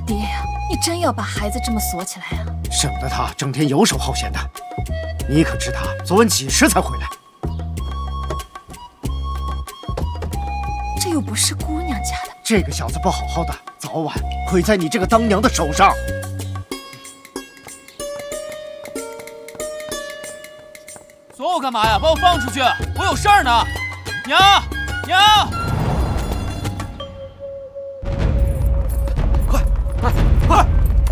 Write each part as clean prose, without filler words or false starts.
爹呀，你真要把孩子这么锁起来啊？ 省得他整天游手好闲的。你可知他昨晚几时才回来？ 这又不是姑娘家的。 这个小子不好好的，早晚毁在你这个当娘的手上。 锁我干嘛呀？把我放出去！我有事儿呢。娘，娘！快！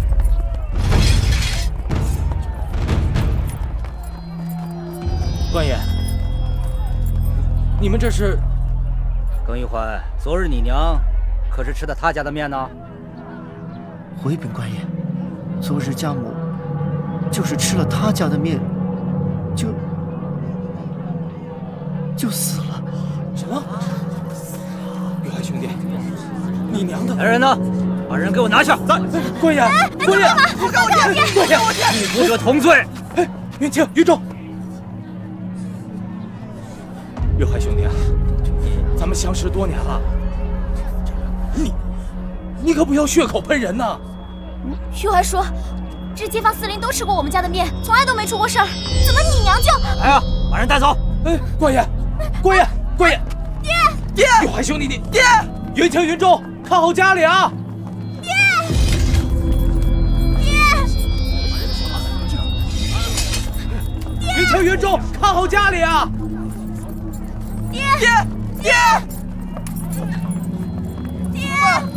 官爷，你们这是？ 耿玉环，昨日你娘可是吃的他家的面呢？ 回禀官爷，昨日家母就是吃了他家的面，就死了。 什么？玉海兄弟，你娘的！ 来人呐，把人给我拿下！ 来，官爷，官爷，官爷， 与毒者同罪！ 哎，云清、云中，玉海兄弟啊，咱们相识多年了，你可不要血口喷人呐！ 玉环说，这街坊四邻都吃过我们家的面，从来都没出过事儿，怎么你娘就…… 来呀，把人带走！ 哎，官爷，官爷，官爷，爹，玉环兄弟，你爹，云清、云中，看好家里啊！云清、云中，看好家里啊！爹！